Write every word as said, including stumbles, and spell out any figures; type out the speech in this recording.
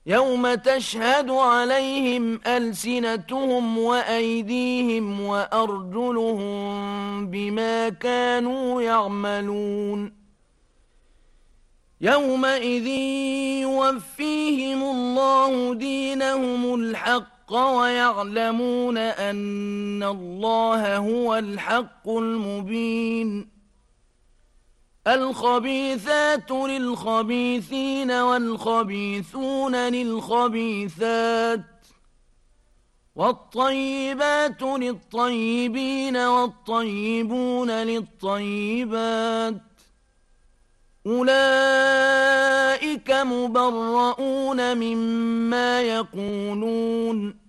يوم تشهد عليهم ألسنتهم وأيديهم وأرجلهم بما كانوا يعملون يومئذ يوفيهم الله دينهم الحق ويعلمون أن الله هو الحق المبين الخبيثات للخبيثين والخبيثون للخبيثات والطيبات للطيبين والطيبون للطيبات أولئك مبرؤون مما يقولون